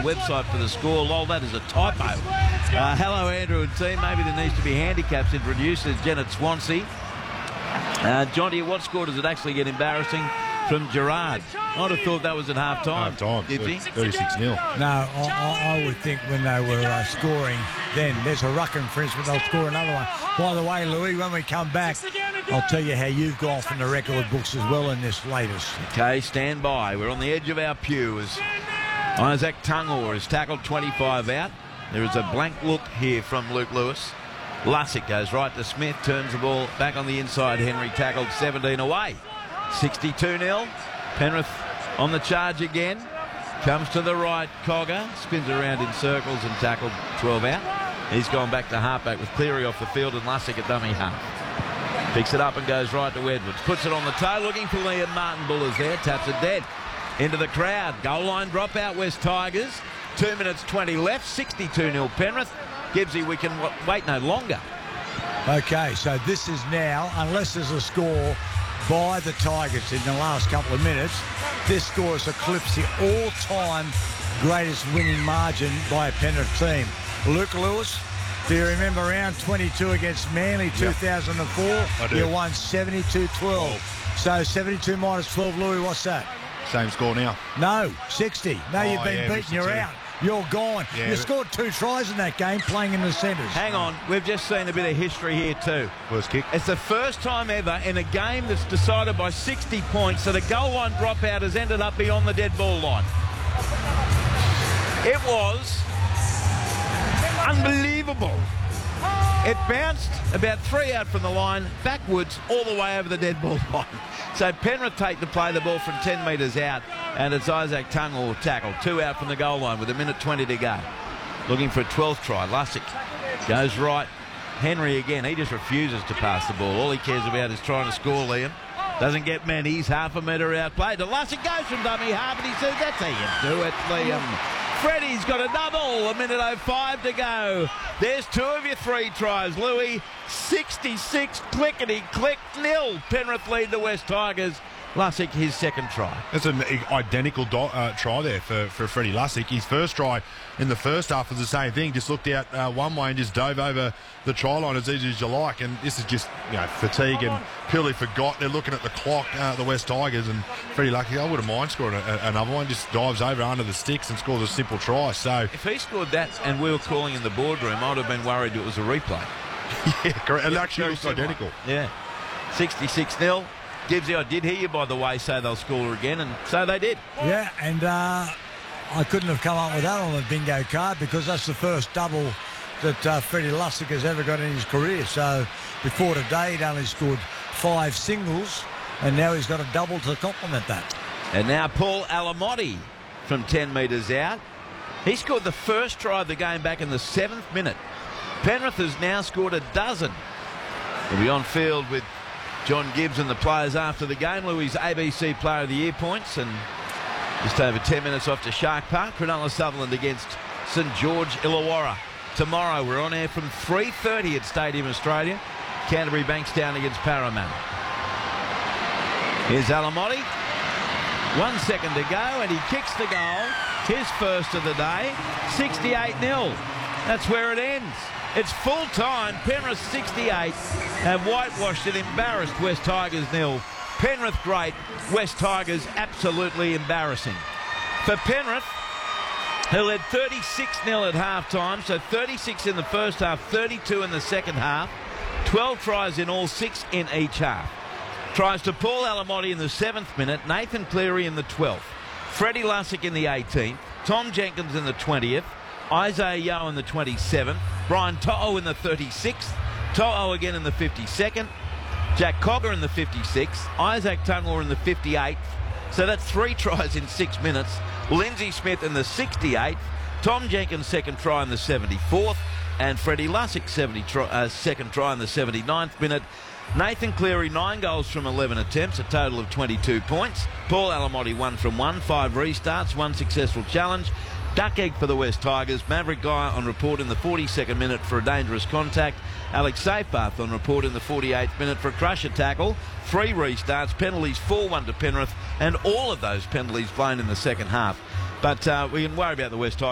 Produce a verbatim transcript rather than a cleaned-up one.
the website for the score. Lol, that is a typo. Uh, hello, Andrew and team. Maybe there needs to be handicaps introduced. There's Janet Swansea. Uh, Johnny, what score does it actually get embarrassing from Gerard? I'd have thought that was at half-time. Half-time, thirty-six nil. No, I, I, I would think when they were uh, scoring then, there's a ruck infringement, they'll score another one. By the way, Louis, when we come back, I'll tell you how you've gone from the record books as well in this latest. Okay, stand by. We're on the edge of our pew as Isaac Tungor is tackled twenty-five out. There is a blank look here from Luke Lewis. Lussick goes right to Smith, turns the ball back on the inside. Henry tackled seventeen away. sixty-two nil. Penrith on the charge again. Comes to the right. Cogger spins around in circles and tackled twelve out. He's gone back to halfback with Cleary off the field and Lussick at dummy half. Picks it up and goes right to Edwards. Puts it on the toe, looking for Liam Martin. Buller's there, taps it dead. Into the crowd. Goal line drop out, West Tigers. two minutes twenty left. sixty-two nil Penrith. Gibbsy, we can wait no longer. Okay, so this is now, unless there's a score by the Tigers in the last couple of minutes, this score has eclipsed the all-time greatest winning margin by a Penrith team. Luke Lewis, do you remember round twenty-two against Manly two thousand four? Yep, I do. You won seventy-two twelve. So seventy-two minus twelve, Louis, what's that? Same score now. No, sixty. No, Oh, you've been yeah, beaten, you're sixty-two. out. You're gone. Yeah, you but- scored two tries in that game playing in the centres. Hang on, we've just seen a bit of history here too. First kick. It's the first time ever in a game that's decided by sixty points that a goal line dropout has ended up beyond the dead ball line. It was unbelievable. It bounced about three out from the line, backwards all the way over the dead ball line. So Penrith take to play the ball from ten metres out, and it's Isaac Tungor tackle. Two out from the goal line with a minute twenty to go. Looking for a twelfth try. Lussick goes right. Henry again. He just refuses to pass the ball. All he cares about is trying to score, Liam. Doesn't get many. He's half a metre outplayed. The Lussick goes from dummy half, and he says, that's how you do it, Liam. Freddie's got a double. A minute oh five to go. There's two of your three tries, Louis. sixty-six clickety-click nil. Penrith lead the West Tigers. Lussick, his second try. That's an identical do- uh, try there for, for Freddie Lussick. His first try in the first half was the same thing. Just looked out uh, one way and just dove over the try line as easy as you like. And this is just, you know, fatigue and purely forgot. They're looking at the clock, uh, the West Tigers, and Freddie Lussick, I wouldn't mind scoring a, a, another one. Just dives over under the sticks and scores a simple try. So If he scored that and we were calling in the boardroom, I would have been worried it was a replay. yeah, correct. It Yeah, actually very looks similar. identical. Yeah. sixty-six nil. Gibbsy, I did hear you, by the way, say they'll score again, and so they did. Yeah, and uh, I couldn't have come up with that on the bingo card because that's the first double that uh, Freddie Lussick has ever got in his career. So before today, he'd only scored five singles, and now he's got a double to complement that. And now Paul Alamotti from ten metres out. He scored the first try of the game back in the seventh minute. Penrith has now scored a dozen. We'll be on field with John Gibbs and the players after the game. Louis' A B C Player of the Year points, and just over ten minutes off to Shark Park. Cronulla Sutherland against St George Illawarra. Tomorrow we're on air from three thirty at Stadium Australia. Canterbury Bankstown against Parramatta. Here's Alamotti. One second to go, and he kicks the goal. His first of the day. sixty-eight nil. That's where it ends. It's full time. Penrith sixty-eight have whitewashed an embarrassed West Tigers nil. Penrith great. West Tigers absolutely embarrassing. For Penrith, who led thirty-six nil at half time, so thirty-six in the first half, thirty-two in the second half, twelve tries in all, six in each half. Tries to Paul Alamotti in the seventh minute, Nathan Cleary in the twelfth, Freddie Lussick in the eighteenth, Tom Jenkins in the twentieth, Isaiah Yeo in the twenty-seventh, Brian To'o in the thirty-sixth, To'o again in the fifty-second, Jack Cogger in the fifty-sixth, Isaac Tungor in the fifty-eighth. So that's three tries in six minutes. Lindsay Smith in the sixty-eighth, Tom Jenkins' second try in the seventy-fourth, and Freddie Lussick seventy try, uh, second try in the seventy-ninth minute. Nathan Cleary, nine goals from eleven attempts, a total of twenty-two points. Paul Alamotti, one from one, five restarts, one successful challenge. Duck egg for the West Tigers. Maverick Guy on report in the forty-second minute for a dangerous contact. Alex Safebath on report in the forty-eighth minute for a crusher tackle. Three restarts, penalties four one to Penrith, and all of those penalties blown in the second half. But uh, we can worry about the West Tigers.